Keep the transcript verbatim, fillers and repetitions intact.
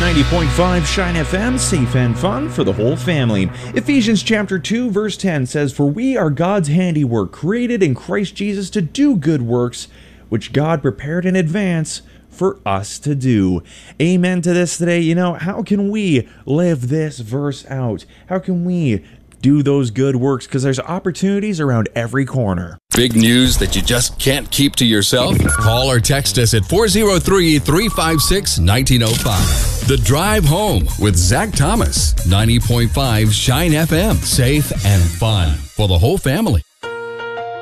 ninety point five Shine F M, safe and fun for the whole family. Ephesians chapter two, verse ten says, "For we are God's handiwork, created in Christ Jesus to do good works, which God prepared in advance for us to do." Amen to this today. You know, how can we live this verse out? How can we do those good works? Because there's opportunities around every corner. Big news that you just can't keep to yourself? Call or text us at four oh three, three five six, one nine oh five. The Drive Home with Zach Thomas. ninety point five Shine F M. Safe and fun for the whole family.